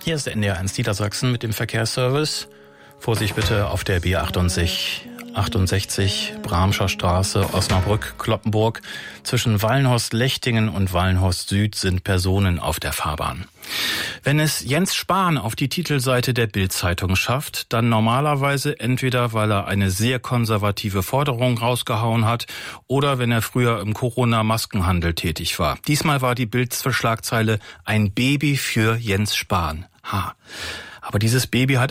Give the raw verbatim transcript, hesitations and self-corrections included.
Hier ist der N D R eins Niedersachsen mit dem Verkehrsservice. Vorsicht bitte auf der B achtundsechzig, achtundsechzig Bramscher Straße, Osnabrück-Cloppenburg. Zwischen Wallenhorst-Lechtingen und Wallenhorst-Süd sind Personen auf der Fahrbahn. Wenn es Jens Spahn auf die Titelseite der Bild-Zeitung schafft, dann normalerweise entweder, weil er eine sehr konservative Forderung rausgehauen hat oder wenn er früher im Corona-Maskenhandel tätig war. Diesmal war die Bild-Schlagzeile ein Baby für Jens Spahn. Ha. Aber dieses Baby hat